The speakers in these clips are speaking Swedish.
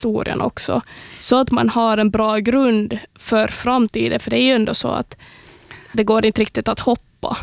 historien också. Så att man har en bra grund för framtiden. För det är ju ändå så att det går inte riktigt att hoppa.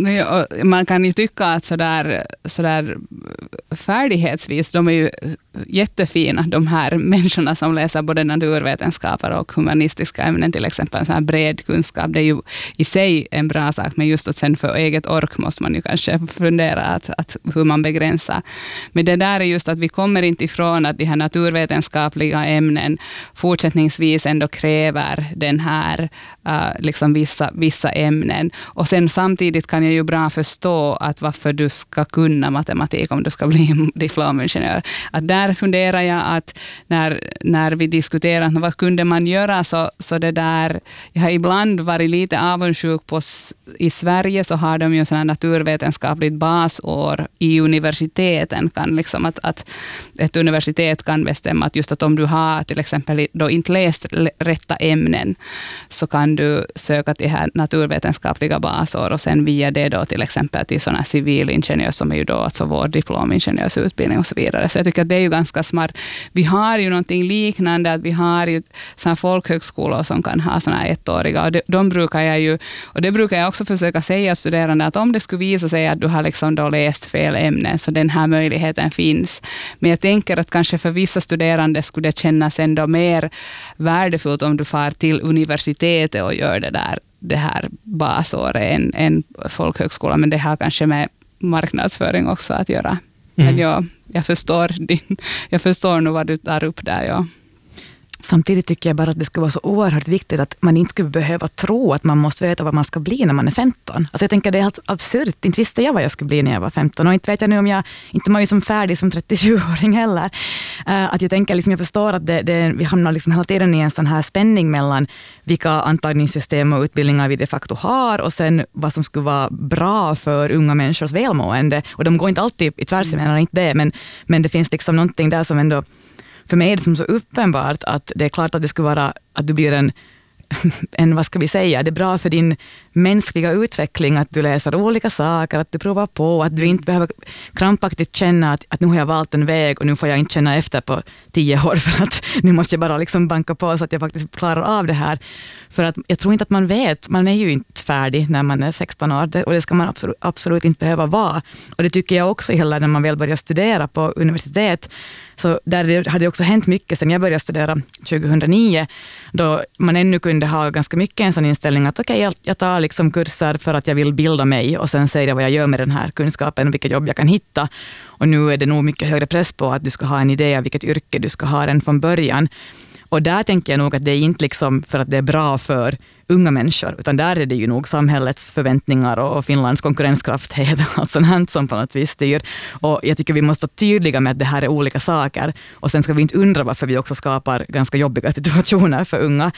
Man kan ju tycka att sådär färdighetsvis, de är ju jättefina, de här människorna som läser både naturvetenskaper och humanistiska ämnen, till exempel en sån här bred kunskap. Det är ju i sig en bra sak, men just att sen för eget ork måste man ju kanske fundera att hur man begränsar. Men det där är just att vi kommer inte ifrån att de här naturvetenskapliga ämnen fortsättningsvis ändå kräver den här liksom vissa ämnen. Och sen samtidigt kan jag ju bra förstå att varför du ska kunna matematik om du ska bli diplomingenjör. Att där funderar jag att när vi diskuterar vad kunde man göra, så det där, jag har ibland varit lite avundsjuk på, i Sverige så har de ju sådana naturvetenskapligt basår i universiteten, kan liksom att ett universitet kan bestämma att just att om du har till exempel då inte läst rätta ämnen, så kan du söka till här naturvetenskapliga basår och sen via det då till exempel till sådana civilingenjör som är ju då alltså vår diplomingenjörsutbildning och så vidare. Så jag tycker att det är ju ganska smart. Vi har ju någonting liknande, att vi har ju sådana folkhögskolor som kan ha sådana ettåriga, och de brukar jag ju, och det brukar jag också försöka säga till studerande, att om det skulle visa sig att du har liksom då läst fel ämne, så den här möjligheten finns. Men jag tänker att kanske för vissa studerande skulle det kännas ändå mer värdefullt om du far till universitetet och gör det här basåret en folkhögskola, men det har kanske med marknadsföring också att göra. Men jag förstår nog vad du tar upp där, ja. Samtidigt tycker jag bara att det skulle vara så oerhört viktigt att man inte skulle behöva tro att man måste veta vad man ska bli när man är 15. Alltså jag tänker det är helt absurt. Inte visste jag vad jag skulle bli när jag var 15. Och inte vet jag nu om inte var ju som färdig som 37-åring heller. Att jag tänker liksom, jag förstår att vi hamnar liksom hela tiden i en sån här spänning mellan vilka antagningssystem och utbildningar vi de facto har och sen vad som skulle vara bra för unga människors välmående. Och de går inte alltid i tvärs, jag menar inte det, men det finns liksom någonting där som ändå, för mig är det som så uppenbart att det är klart att det skulle vara att du blir en vad ska vi säga, det är bra för din mänskliga utveckling att du läser olika saker, att du provar på, att du inte behöver krampaktigt känna att nu har jag valt en väg och nu får jag inte känna efter på 10 år för att nu måste jag bara liksom banka på så att jag faktiskt klarar av det här. För att jag tror inte att man vet, man är ju inte färdig när man är 16 år och det ska man absolut inte behöva vara. Och det tycker jag också heller när man väl börjar studera på universitet. Så där hade det också hänt mycket sen jag började studera 2009, då man ännu kunde ha ganska mycket en sån inställning att okej, jag tar liksom kurser för att jag vill bilda mig och sen säger jag vad jag gör med den här kunskapen och vilket jobb jag kan hitta. Och nu är det nog mycket högre press på att du ska ha en idé av vilket yrke du ska ha redan från början. Och där tänker jag nog att det är inte liksom för att det är bra för unga människor, utan där är det ju nog samhällets förväntningar och Finlands konkurrenskrafthet och allt sånt här som på något vis styr. Och jag tycker vi måste vara tydliga med att det här är olika saker. Och sen ska vi inte undra varför vi också skapar ganska jobbiga situationer för unga.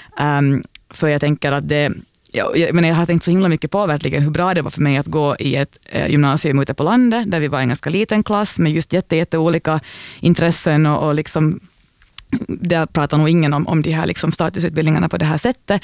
För jag tänker att jag har tänkt så himla mycket på verkligen hur bra det var för mig att gå i ett gymnasium ute på landet, där vi var en ganska liten klass med just jätteolika intressen och liksom där pratar nog ingen om de här liksom statusutbildningarna på det här sättet.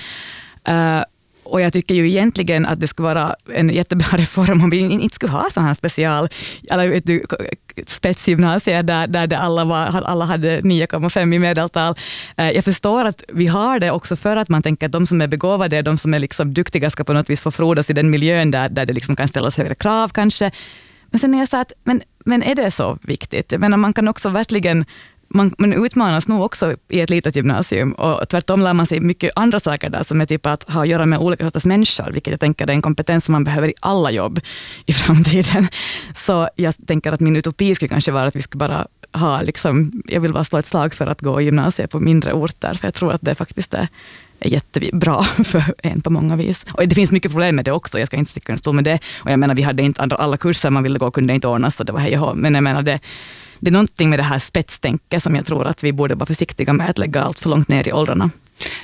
Och jag tycker ju egentligen att det skulle vara en jättebra reform om vi inte skulle ha så här special, eller vet du, spetsgymnasier där alla hade 9,5 i medeltal. Jag förstår att vi har det också för att man tänker att de som är begåvade, de som är liksom duktiga ska på något vis få frodas i den miljön där det liksom kan ställas högre krav kanske. Men sen är jag så att, men är det så viktigt? Jag menar, man kan också verkligen man utmanas nog också i ett litet gymnasium och tvärtom lär man sig mycket andra saker där som är typ att ha att göra med olika sorters människor, vilket jag tänker är en kompetens som man behöver i alla jobb i framtiden. Så jag tänker att min utopi skulle kanske vara att vi skulle bara ha liksom, jag vill bara slå ett slag för att gå i gymnasiet på mindre orter, för jag tror att det faktiskt är jättebra för en på många vis. Och det finns mycket problem med det också, jag ska inte sticka en stol med det. Och jag menar, vi hade inte alla kurser man ville gå kunde inte ordnas, så det var hej och hå. Men jag menar, det är någonting med det här spetstänket som jag tror att vi borde vara försiktiga med att lägga allt för långt ner i åldrarna.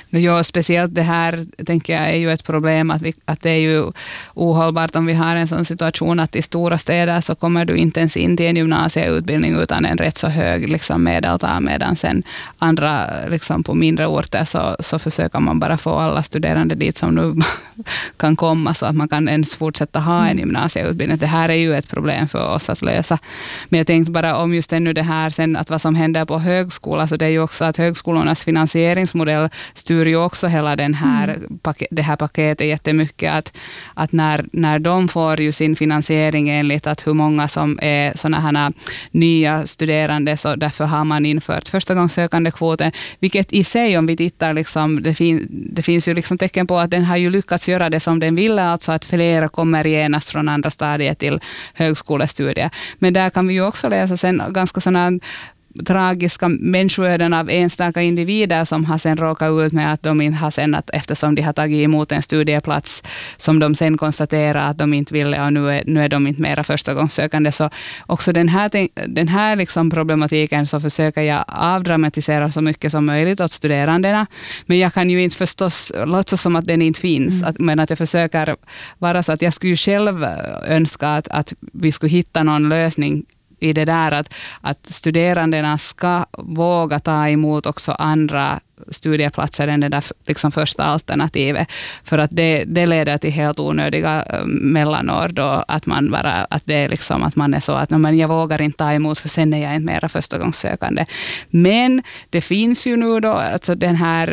Ja, speciellt det här tänker jag är ju ett problem att det är ju ohållbart om vi har en sån situation att i stora städer så kommer du inte ens in till en gymnasieutbildning utan en rätt så hög liksom medeltal, medan sen andra liksom på mindre orter så försöker man bara få alla studerande dit som nu kan komma så att man kan ens fortsätta ha en gymnasieutbildning. Det här är ju ett problem för oss att lösa. Men jag tänkte bara om just ännu det här sen att vad som händer på högskola, så det är ju också att högskolornas finansieringsmodell styr ju också hela det här paketet jättemycket, att när de får ju sin finansiering enligt att hur många som är såna här nya studerande, så därför har man infört förstagångssökande kvoten, vilket i sig om vi tittar liksom, det finns ju liksom tecken på att den har ju lyckats göra det som den ville, alltså att flera kommer genast från andra stadiet till högskolestudier. Men där kan vi ju också läsa sen ganska sådana tragiska människoöden av enstaka individer som har sen råkat ut med att de inte har sen, att eftersom de har tagit emot en studieplats som de sen konstaterar att de inte ville och nu är de inte mera förstagångssökande. Så också den här liksom problematiken så försöker jag avdramatisera så mycket som möjligt åt studerandena. Men jag kan ju inte förstås låtsas som att den inte finns. Men att jag försöker vara så att jag skulle ju själv önska att vi skulle hitta någon lösning i det där att studerandena ska våga ta emot också andra studieplatser än det där liksom första alternativet. För att det leder till helt onödiga mellanår då att det är liksom att man är så att men jag vågar inte ta emot för sen är jag inte mera förstagångssökande. Men det finns ju nu då alltså den här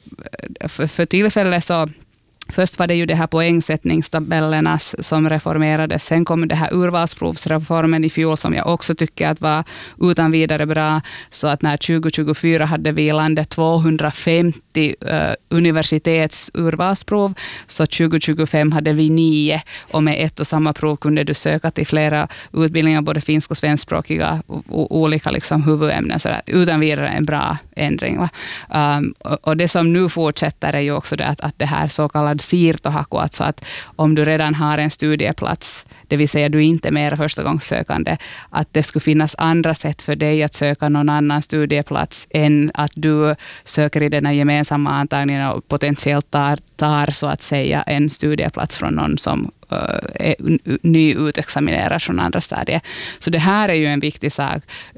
för tillfället så först var det ju det här poängsättningstabellerna som reformerades. Sen kom det här urvalsprovsreformen i fjol som jag också tycker att var utan vidare bra. Så att när 2024 hade vi i landet 250 universitetsurvalsprov, så 2025 hade vi 9 och med ett och samma prov kunde du söka till flera utbildningar, både finsk- och svenskspråkiga olika liksom huvudämnen. Så utan vidare en bra ändring. Och det som nu fortsätter är ju också det att det här så kallade siirtohaku, alltså att om du redan har en studieplats, det vill säga du inte är mer förstagångssökande, att det skulle finnas andra sätt för dig att söka någon annan studieplats än att du söker i den här gemensamma antagningen och potentiellt tar så att säga en studieplats från någon som är nyutexaminerad från andra stadier. Så det här är ju en viktig sak.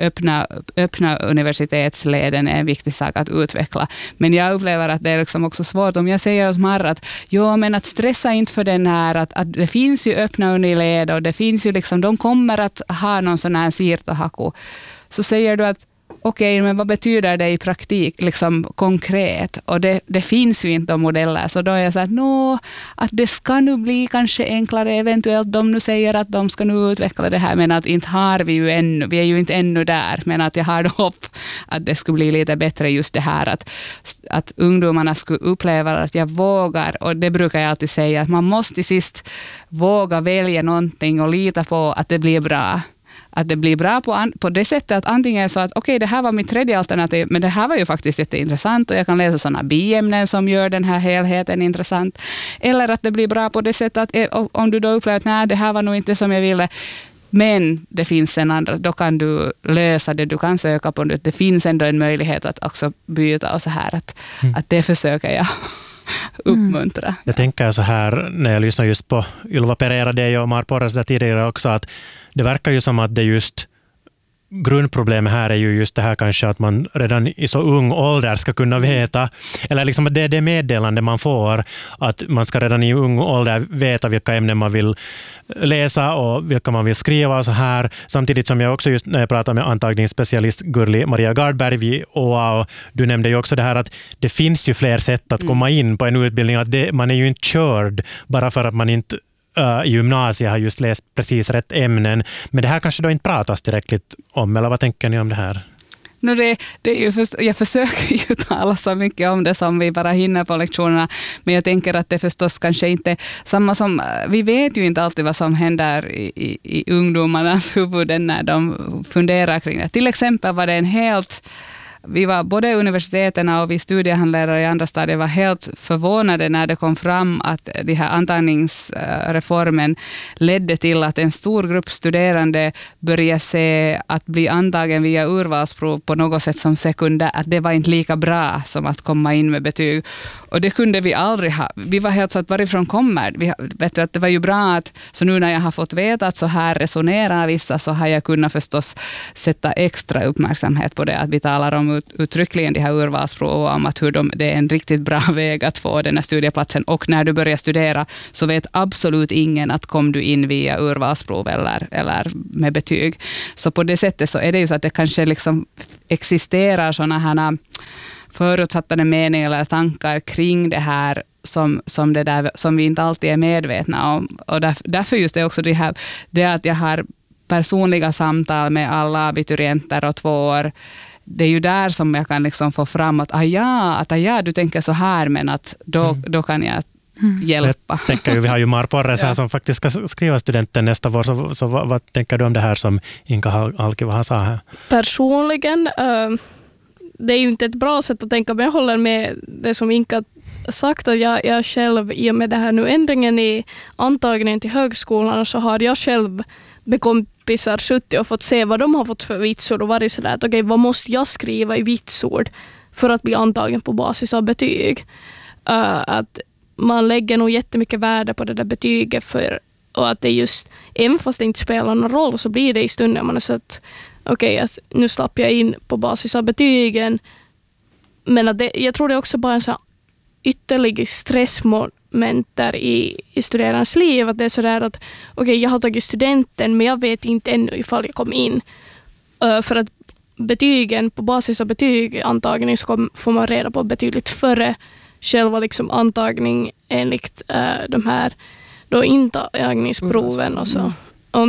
Öppna universitetsleden är en viktig sak att utveckla. Men jag upplever att det är liksom också svårt om jag säger åt Marra att men att stressa inte för den här att det finns ju öppna uniled och det finns ju liksom, de kommer att ha någon sån här siirtohaku. Så säger du att okej, men vad betyder det i praktik, liksom konkret? Och det finns ju inte de modeller. Så då är jag så att det ska nu bli kanske enklare eventuellt. De nu säger att de ska nu utveckla det här, men att inte har vi ju ännu. Vi är ju inte ännu där, men att jag har hopp att det skulle bli lite bättre just det här. Att ungdomarna skulle uppleva att jag vågar, och det brukar jag alltid säga, att man måste till sist våga välja någonting och lita på att det blir bra. Att det blir bra på det sättet att antingen så att okej, det här var mitt tredje alternativ, men det här var ju faktiskt jätteintressant och jag kan läsa sådana biämnen som gör den här helheten intressant. Eller att det blir bra på det sättet att om du då upplever att nej, det här var nog inte som jag ville, men det finns en andra, då kan du lösa det, du kan söka på det. Det finns ändå en möjlighet att också byta och så här, att det försöker jag uppmuntra. Jag tänker så här när jag lyssnar just på Ylva Pereira, det och Mar Porras där tidigare också, att det verkar ju som att det just grundproblemet här är ju just det här kanske att man redan i så ung ålder ska kunna veta, eller liksom att det är det meddelande man får, att man ska redan i ung ålder veta vilka ämnen man vill läsa och vilka man vill skriva och så här. Samtidigt som jag också just när jag pratar med antagningsspecialist Gurli Maria Gardberg vid OA, och du nämnde ju också det här att det finns ju fler sätt att komma in på en utbildning, att man är ju inte körd bara för att man inte i gymnasiet har just läst precis rätt ämnen. Men det här kanske då inte pratas tillräckligt om, eller vad tänker ni om det här? Det är ju jag försöker ju tala så mycket om det som vi bara hinner på lektionerna, men jag tänker att det förstås kanske inte samma som, vi vet ju inte alltid vad som händer i ungdomarnas huvuden när de funderar kring det. Till exempel var det en helt vi var både universiteten och vi studiehandledare i andra stadier var helt förvånade när det kom fram att de här antagningsreformen ledde till att en stor grupp studerande började se att bli antagen via urvalsprov på något sätt som sekundär, att det var inte lika bra som att komma in med betyg. Och det kunde vi aldrig ha. Vi var helt så att varifrån kommer? Vet du, att det var ju bra att, så nu när jag har fått veta att så här resonerar vissa, så har jag kunnat förstås sätta extra uppmärksamhet på det, att vi talar om uttryckligen de här urvalsprov och om att det är en riktigt bra väg att få den här studieplatsen, och när du börjar studera så vet absolut ingen att kom du in via urvalsprov eller med betyg. Så på det sättet så är det ju så att det kanske liksom existerar sådana här förutfattade meningar eller tankar kring det här som det där, som vi inte alltid är medvetna om. Och därför just det också det att jag har personliga samtal med alla abiturienter och 2 år. Det är ju där som jag kan liksom få fram att du tänker så här, men att då kan jag hjälpa. Jag tänker ju, vi har ju Mar Porres här som faktiskt ska skriva studenten nästa vår, så vad tänker du om det här som Inka Halkivaha sa här? Personligen, det är ju inte ett bra sätt att tänka, men jag håller med det som Inka sagt, att jag själv, i och med det här nu ändringen i antagningen till högskolan, så har jag själv med kompisar 70 och fått se vad de har fått för vitsord och varit sådär att okej, vad måste jag skriva i vitsord för att bli antagen på basis av betyg? Att man lägger nog jättemycket värde på det där betyget, och att det just, även fast det inte spelar någon roll, så blir det i stunden man är så att okej, att nu slapp jag in på basis av betygen. Men att jag tror det är också bara en sån här ytterligare stressmomenter i studerandes liv. Att det är sådär att okej, jag har tagit studenten, men jag vet inte ännu ifall jag kom in. För att betygen, på basis av betyg, antagning, så får man reda på betydligt före själva liksom antagning enligt de här då intagningsproven och så.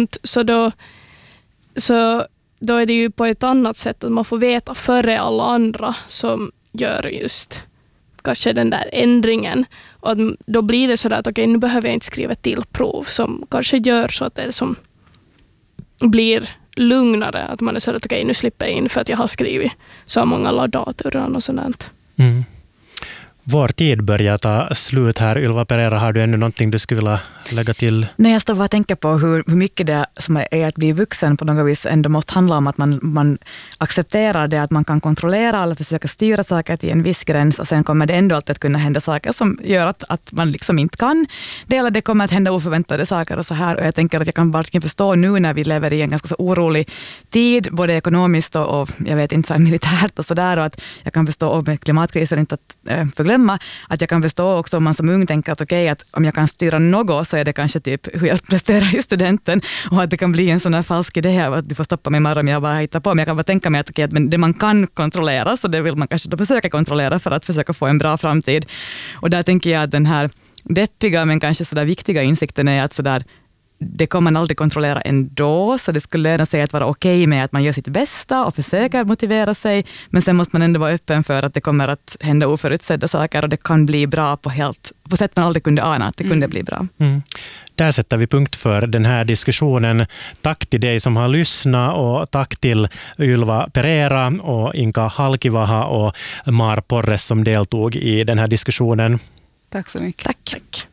Så då är det ju på ett annat sätt att man får veta före alla andra som gör just kanske den där ändringen. Och då blir det så att okej, nu behöver jag inte skriva till prov som kanske gör så att det som blir lugnare. Att man är så att okej, nu slipper jag in för att jag har skrivit så många laudaturer och sådant. Mm. Vår tid börjar ta slut här. Ylva Pereira, har du ännu någonting du skulle vilja lägga till? Nej, jag står bara och tänker på hur mycket det som är att bli vuxen på något vis ändå måste handla om att man accepterar det, att man kan kontrollera eller försöka styra saker till en viss gräns, och sen kommer det ändå alltid att kunna hända saker som gör att man liksom inte kan. Det kommer att hända oförväntade saker och så här, och jag tänker att jag kan bara förstå nu när vi lever i en ganska så orolig tid, både ekonomiskt och jag vet inte, så här militärt och sådär, och att jag kan förstå, och med klimatkrisen inte att förglömma, att jag kan förstå också om man som ung tänker att okej, att om jag kan styra något så är det kanske typ hur jag presterar i studenten, och att det kan bli en sån här falsk idé av att du får stoppa mig imorgon om jag bara hittar på, men jag kan bara tänka mig att okej, men det man kan kontrollera, så det vill man kanske då försöka kontrollera för att försöka få en bra framtid. Och där tänker jag att den här deppiga men kanske sådär viktiga insikten är att sådär, det kommer man aldrig kontrollera ändå, så det skulle löna sig att vara okej med att man gör sitt bästa och försöker motivera sig, men sen måste man ändå vara öppen för att det kommer att hända oförutsedda saker, och det kan bli bra på sätt man aldrig kunde ana att det kunde bli bra. Mm. Där sätter vi punkt för den här diskussionen. Tack till dig som har lyssnat, och tack till Ylva Pereira och Inka Halkivaha och Mar Porres som deltog i den här diskussionen. Tack så mycket. Tack.